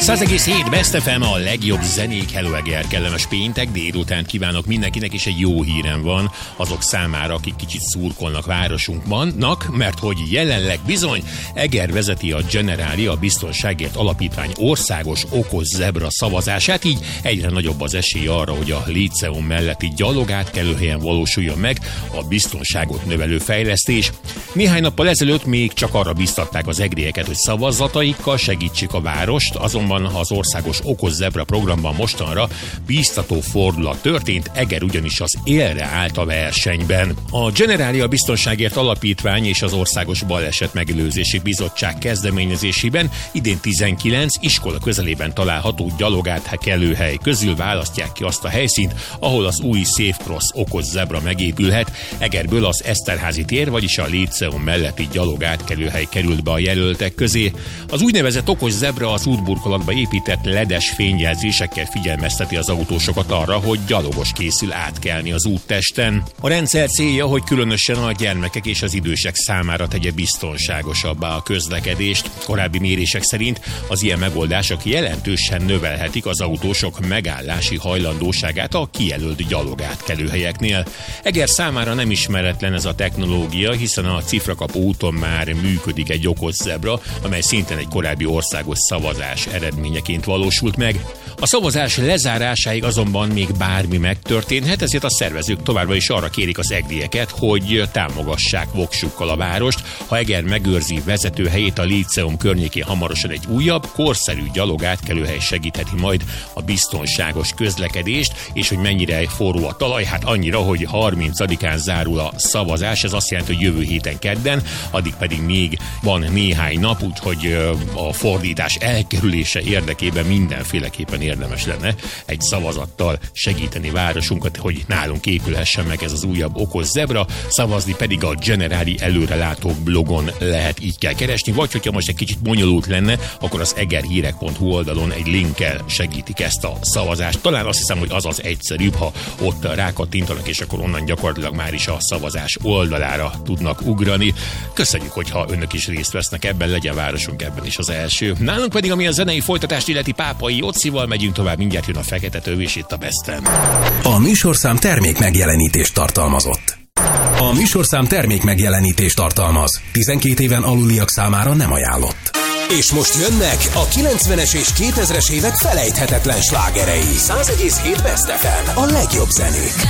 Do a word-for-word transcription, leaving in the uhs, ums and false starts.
száz egész hét Best ef em, a legjobb zenék. Hello Eger, kellemes péntek délután kívánok mindenkinek, és egy jó hírem van azok számára, akik kicsit szurkolnak városunknak, mert hogy jelenleg bizony Eger vezeti a Generali, a Biztonságért Alapítvány országos okos zebra szavazását, így egyre nagyobb az esély arra, hogy a Líceum melletti gyalogátkelőhelyen valósuljon meg a biztonságot növelő fejlesztés. Néhány nappal ezelőtt még csak arra biztatták az egrieket, hogy szavazataikkal segítsék a várost, azonban az országos okos zebra programban mostanra bíztató fordulat történt, Eger ugyanis az élre állt a versenyben. A Generali, a Biztonságért Alapítvány és az Országos Baleset Megelőzési Bizottság kezdeményezésében idén tizenkilenc iskola közelében található gyalogátkelőhely közül választják ki azt a helyszínt, ahol az új Safe Cross okos zebra megépülhet. Egerből az Eszterházy tér, vagyis a Líceum melletti gyalogátkelőhely került be a jelöltek közé. Az úgynevezett okos zebra az útburkolatba épített ledes fényjelzésekkel figyelmezteti az autósokat arra, hogy gyalogos készül átkelni az úttesten. A rendszer célja, hogy különösen a gyermekek és az idősek számára tegye biztonságosabbá a közlekedést. Korábbi mérések szerint az ilyen megoldások jelentősen növelhetik az autósok megállási hajlandóságát a kijelölt gyalogátkelőhelyeknél. Eger számára nem ismeretlen ez a technológia, hiszen a Cifrakapó úton már működik egy okos zebra, amely szintén egy korábbi országos szavazás eredményeként valósult meg. A szavazás lezárásáig azonban még bármi megtörténhet, ezért a szervezők továbbra is arra kérik az egrieket, hogy támogassák voksukkal a várost. Ha Eger megőrzi vezetőhelyét, a Líceum környékén hamarosan egy újabb, korszerű gyalogátkelőhely segítheti majd a biztonságos közlekedést, és hogy mennyire forró a talaj, hát annyira, hogy harmincadikán zárul a szavazás, ez azt jelenti, hogy jövő héten kedden, addig pedig még van néhány nap, úgyhogy a fordítás elkerülése érdekében mindenféleképpen érdemes lenne egy szavazattal segíteni városunkat, hogy nálunk épülhessen meg ez az újabb okos zebra. Szavazni pedig a Generali előrelátó blogon lehet, így kell keresni, vagy hogyha most egy kicsit bonyolult lenne, akkor az egerhírek pont hu oldalon egy linkkel segítik ezt a szavazást. Talán azt hiszem, hogy az az egyszerűbb, ha ott rákattintanak, és akkor onnan gyakorlatilag már is a szavazás oldalára tudnak ugrani. Köszönjük, hogyha önök is részt vesznek ebben, legyen városunk ebben is az első. Nálunk pedig, ami a zenei folytatást illeti, Pápai Jocival megyünk tovább, mindjárt jön a Fekete Töv, és itt a Besten. A műsorszám termék megjelenítést tartalmazott. A műsorszám termék megjelenítést tartalmaz. tizenkét éven aluliak számára nem ajánlott. És most jönnek a kilencvenes és kétezres évek felejthetetlen slágerei. száz egész hét Best ef em, a legjobb zenék.